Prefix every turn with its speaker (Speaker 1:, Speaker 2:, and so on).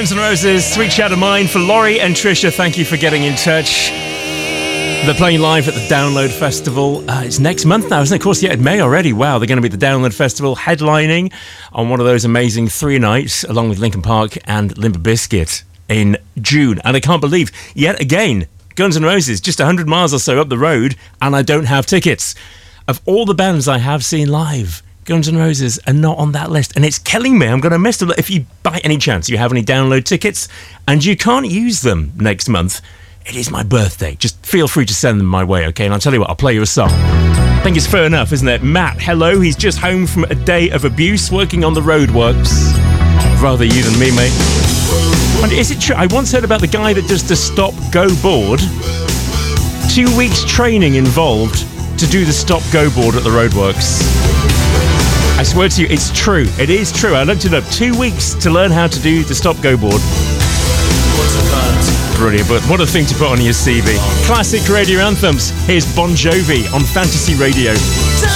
Speaker 1: Guns N' Roses, Sweet Child of Mine for Laurie and Trisha. Thank you for getting in touch. They're playing live at the Download Festival. It's next month now, isn't it? Of course, yeah, May already. Wow, they're going to be at the Download Festival headlining on one of those amazing 3 nights along with Linkin Park and Limp Bizkit in June. And I can't believe, yet again, Guns N' Roses, just 100 miles or so up the road, and I don't have tickets. Of all the bands I have seen live, Guns N' Roses are not on that list, and it's killing me. I'm going to miss them. If you, by any chance, you have any download tickets and you can't use them next month, it is my birthday. Just feel free to send them my way, okay? And I'll tell you what, I'll play you a song. I think it's fair enough, isn't it? Matt, hello. He's just home from a day of abuse working on the roadworks. Rather you than me, mate. And is it true? I once heard about the guy that does the stop-go board. 2 weeks training involved to do the stop-go board at the roadworks. I swear to you, it's true. It is true. I looked it up. 2 weeks to learn how to do the stop-go board. Brilliant, but what a thing to put on your CV. Classic radio anthems. Here's Bon Jovi on Fantasy Radio.